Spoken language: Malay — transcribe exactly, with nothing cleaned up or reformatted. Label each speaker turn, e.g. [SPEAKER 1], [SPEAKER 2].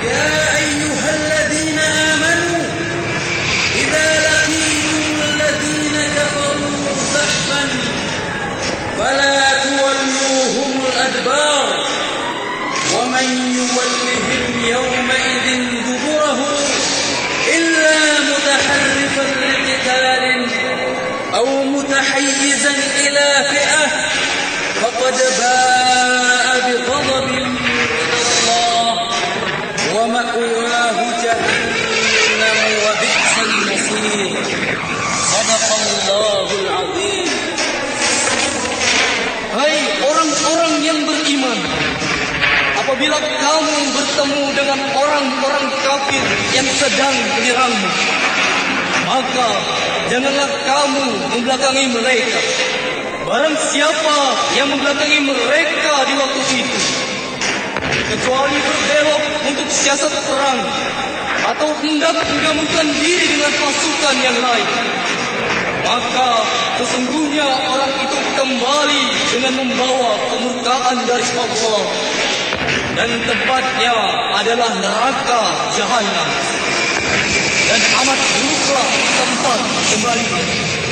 [SPEAKER 1] يا أيها الذين آمنوا إذا لقيتم الذين كفروا زحفا فلا تولوهم الأدبار ومن يولهم يومئذ دبره إلا متحرفا لقتال أو متحيزا إلى فئة فقد باء بغضب من الله ومأواه جهنم وبئس المصير. صدق الله العظيم.
[SPEAKER 2] Hai orang-orang yang beriman, apabila kamu bertemu dengan orang-orang kafir yang sedang menyerangmu, maka janganlah kamu membelakangi mereka. Barang siapa yang membelakangi mereka di waktu itu, kecuali berbelok untuk siasat perang atau hendak menggabungkan diri dengan pasukan yang lain, maka sesungguhnya orang itu kembali dengan membawa kemurkaan dari Allah, dan tempatnya adalah neraka jahanam, dan amat buruklah tempat kembali.